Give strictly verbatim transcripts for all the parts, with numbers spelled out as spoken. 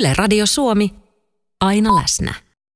Yle Radio Suomi, aina läsnä.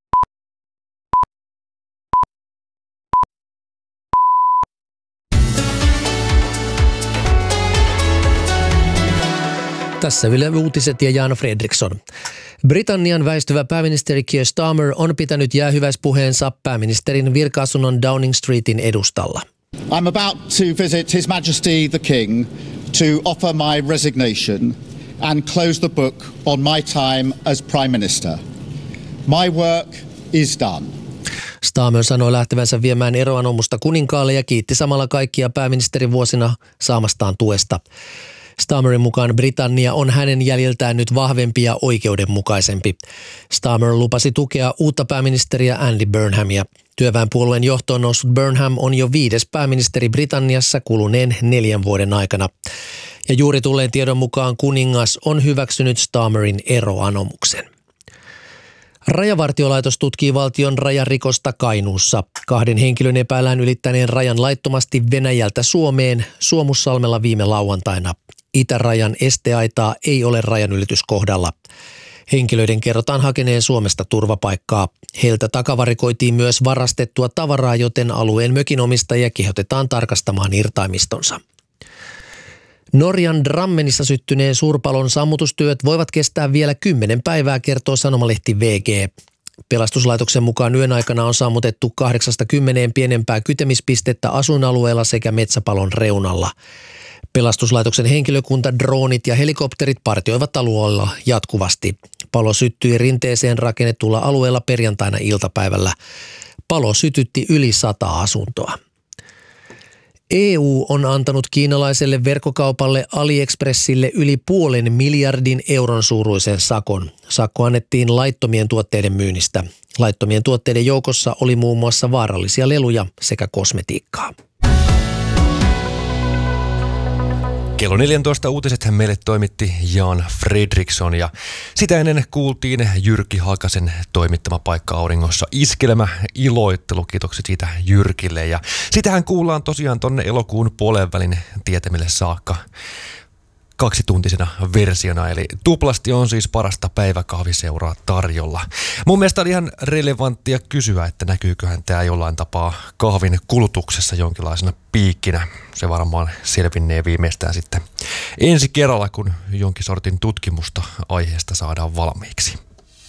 Tässä Yle Uutiset ja Jan Fredriksson. Britannian väistyvä pääministeri Keir Starmer on pitänyt jäähyväispuheensa pääministerin virka-asunnon Downing Streetin edustalla. I'm about to visit His Majesty the King to offer my resignation and close the book on my time as Prime Minister. My work is done. Starmer sanoi lähtevänsä viemään eroanomusta kuninkaalle ja kiitti samalla kaikkia pääministerin vuosina saamastaan tuesta. Starmerin mukaan Britannia on hänen jäljiltään nyt vahvempi ja oikeudenmukaisempi. Starmer lupasi tukea uutta pääministeriä Andy Burnhamia. Työväenpuolueen johtoon noussut Burnham on jo viides pääministeri Britanniassa kuluneen neljän vuoden aikana. Ja juuri tulleen tiedon mukaan kuningas on hyväksynyt Starmerin eroanomuksen. Rajavartiolaitos tutkii valtion rajarikosta Kainuussa. Kahden henkilön epäillään ylittäneen rajan laittomasti Venäjältä Suomeen Suomussalmella viime lauantaina. Itärajan esteaitaa ei ole rajanylityskohdalla. Henkilöiden kerrotaan hakeneen Suomesta turvapaikkaa. Heiltä takavarikoitiin myös varastettua tavaraa, joten alueen mökinomistajia kehotetaan tarkastamaan irtaimistonsa. Norjan Drammenissa syttyneen suurpalon sammutustyöt voivat kestää vielä kymmenen päivää, kertoo sanomalehti V G. Pelastuslaitoksen mukaan yön aikana on sammutettu kahdeksasta kymmeneen pienempää kytemispistettä asuinalueella sekä metsäpalon reunalla. Pelastuslaitoksen henkilökunta, droonit ja helikopterit partioivat alueella jatkuvasti. Palo syttyi rinteeseen rakennetulla alueella perjantaina iltapäivällä. Palo sytytti yli sata asuntoa. E U on antanut kiinalaiselle verkkokaupalle AliExpressille yli puolen miljardin euron suuruisen sakon. Sakko annettiin laittomien tuotteiden myynnistä. Laittomien tuotteiden joukossa oli muun muassa vaarallisia leluja sekä kosmetiikkaa. Kello neljätoista uutisethän meille toimitti Jan Fredriksson ja sitä ennen kuultiin Jyrki Hakasen toimittama Paikka auringossa iskelmä iloittelu. Kiitokset siitä Jyrkille ja sitähän kuullaan tosiaan tonne elokuun puolen välin tietämille saakka kaksituntisena versiona, eli tuplasti on siis parasta päiväkahviseuraa tarjolla. Mun mielestä on ihan relevanttia kysyä, että näkyyköhän tämä jollain tapaa kahvin kulutuksessa jonkinlaisena piikkinä. Se varmaan selvinnee viimeistään sitten ensi kerralla, kun jonkin sortin tutkimusta aiheesta saadaan valmiiksi.